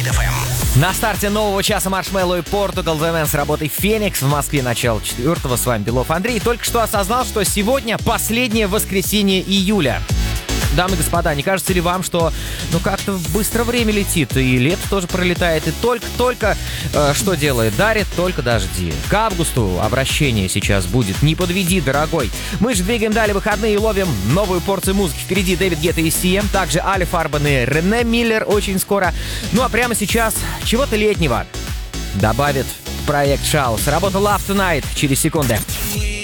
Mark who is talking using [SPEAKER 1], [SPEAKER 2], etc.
[SPEAKER 1] Хит FM.
[SPEAKER 2] На старте нового часа Маршмелло и Португал The Man с работой «Феникс». В Москве начало 4-го. С вами Белов Андрей. Только что осознал, что сегодня последнее воскресенье июля. Дамы и господа, не кажется ли вам, что как-то быстро время летит, и лето тоже пролетает, и только что делает? Дарит только дожди. К августу обращение сейчас будет. Не подведи, дорогой. Мы же двигаем далее выходные и ловим новую порцию музыки. Впереди Дэвид Гетта и Сием, также Али Фарбен и Рене Миллер очень скоро. Ну а прямо сейчас чего-то летнего добавит проект Шаус. Работа Love Tonight через секунды.